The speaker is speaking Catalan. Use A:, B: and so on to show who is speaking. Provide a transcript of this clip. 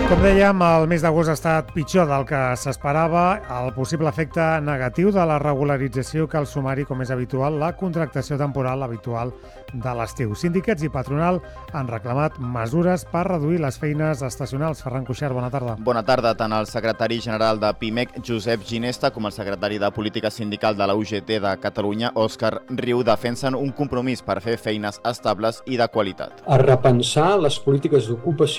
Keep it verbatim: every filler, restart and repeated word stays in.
A: Com dèiem, el mes d'agost ha estat pitjor del que s'esperava. El possible efecte negatiu de la regularització que el sumari, com és habitual, la contractació temporal habitual de l'estiu. Sindicats i patronal han reclamat mesures per reduir les feines estacionals. Ferran Cuixart, bona tarda.
B: Bona tarda. Tant el secretari general de PIMEC, Josep Ginesta, com el secretari de Política Sindical de la U G T de Catalunya, Òscar Riu, defensen un compromís per fer feines estables i de qualitat.
C: A repensar les polítiques d'ocupació